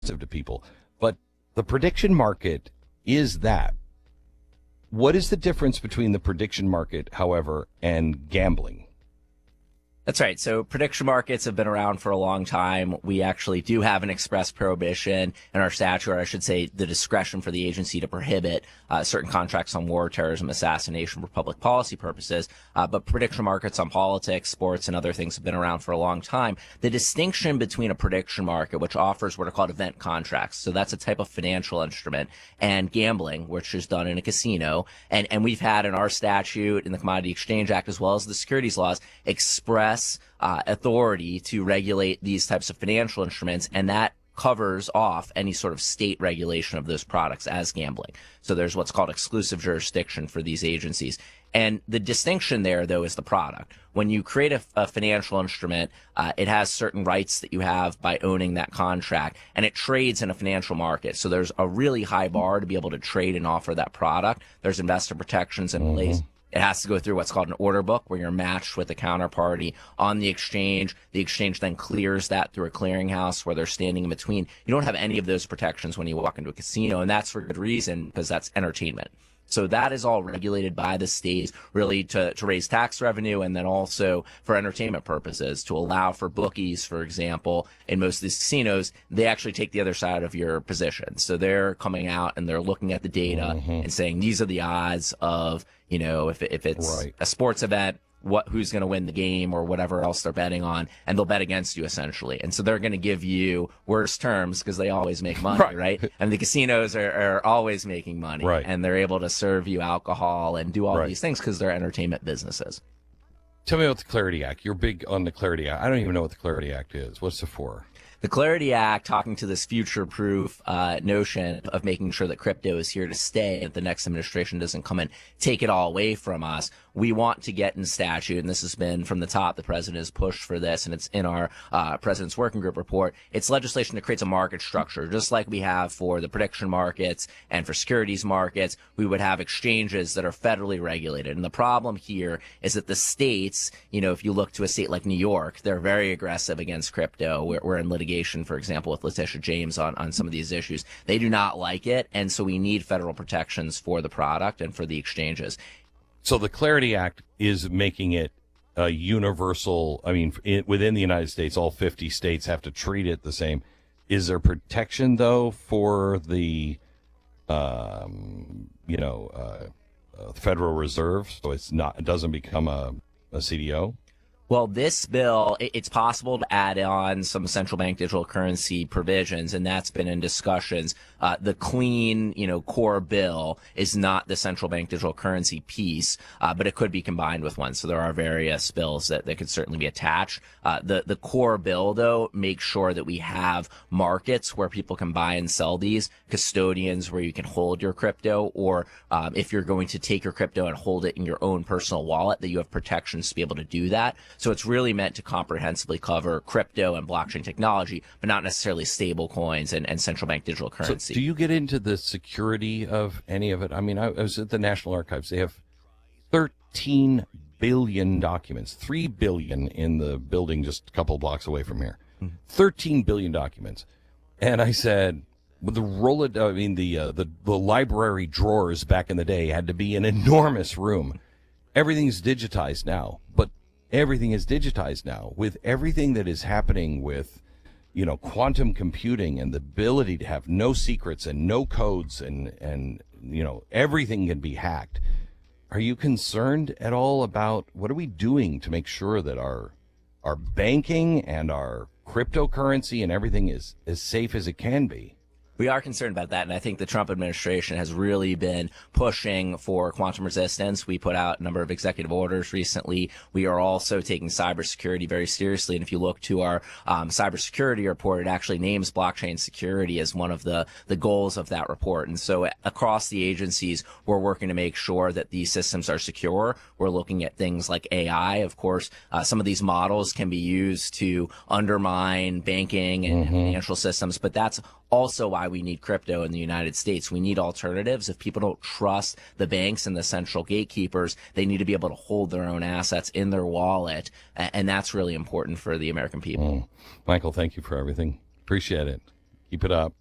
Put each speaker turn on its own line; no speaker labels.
to people. But the prediction market is that. What is the difference between the prediction market, however, and gambling?
That's right. So prediction markets have been around for a long time. We actually do have an express prohibition in our statute, or I should say the discretion for the agency to prohibit certain contracts on war, terrorism, assassination for public policy purposes. But prediction markets on politics, sports, and other things have been around for a long time. The distinction between a prediction market, which offers what are called event contracts, so that's a type of financial instrument, and gambling, which is done in a casino. And we've had in our statute, in the Commodity Exchange Act, as well as the securities laws, express authority to regulate these types of financial instruments, and that covers off any sort of state regulation of those products as gambling. So there's what's called exclusive jurisdiction for these agencies. And the distinction there, though, is the product. When you create a financial instrument, it has certain rights that you have by owning that contract, and it trades in a financial market. So there's a really high bar to be able to trade and offer that product. There's investor protections in place. It has to go through what's called an order book, where you're matched with a counterparty on the exchange. The exchange then clears that through a clearinghouse where they're standing in between. You don't have any of those protections when you walk into a casino, and that's for good reason, because that's entertainment. So that is all regulated by the states, really to raise tax revenue, and then also for entertainment purposes, to allow for bookies, for example. In most of these casinos, they actually take the other side of your position. So they're coming out and they're looking at the data and saying, these are the odds of, you know, if it's a sports event, who's going to win the game or whatever else they're betting on, and they'll bet against you essentially. And so they're going to give you worse terms because they always make money, right? And the casinos are always making money, and they're able to serve you alcohol and do all these things because they're entertainment businesses.
Tell me about the Clarity Act. You're big on the Clarity Act. I don't even know what the Clarity Act is. What's it for?
The Clarity Act, talking to this future-proof notion of making sure that crypto is here to stay, if the next administration doesn't come and take it all away from us. We want to get in statute, and this has been from the top, the president has pushed for this, and it's in our president's working group report. It's legislation that creates a market structure, just like we have for the prediction markets and for securities markets. We would have exchanges that are federally regulated. And the problem here is that the states, you know, if you look to a state like New York, they're very aggressive against crypto. We're in litigation, for example, with Letitia James on some of these issues. They do not like it, and so we need federal protections for the product and for the exchanges.
So the Clarity Act is making it a universal, I mean, within the United States, all 50 states have to treat it the same. Is there protection, though, for the, Federal Reserve, so it doesn't become a CDO?
Well, this bill, it's possible to add on some central bank digital currency provisions, and that's been in discussions. The clean, core bill is not the central bank digital currency piece, but it could be combined with one. So there are various bills that could certainly be attached. The core bill, though, makes sure that we have markets where people can buy and sell these, custodians where you can hold your crypto, or if you're going to take your crypto and hold it in your own personal wallet, that you have protections to be able to do that. So it's really meant to comprehensively cover crypto and blockchain technology, but not necessarily stable coins and central bank digital currency.
So do you get into the security of any of it? I mean, I was at the National Archives. They have 13 billion documents, 3 billion in the building just a couple blocks away from here. 13 billion documents. And I said, the library drawers back in the day had to be an enormous room. Everything's digitized now, but everything is digitized now. With everything that is happening with, quantum computing and the ability to have no secrets and no codes and everything can be hacked. Are you concerned at all about what are we doing to make sure that our banking and our cryptocurrency and everything is as safe as it can be?
We are concerned about that, and I think the Trump administration has really been pushing for quantum resistance. We put out a number of executive orders recently. We are also taking cybersecurity very seriously, and if you look to our cybersecurity report, it actually names blockchain security as one of the goals of that report. And so across the agencies, we're working to make sure that these systems are secure. We're looking at things like AI. Of course, some of these models can be used to undermine banking and financial systems, but that's also why we need crypto in the United States. We need alternatives. If people don't trust the banks and the central gatekeepers, they need to be able to hold their own assets in their wallet, and that's really important for the American people.
Michael, thank you for everything. Appreciate it. Keep it up.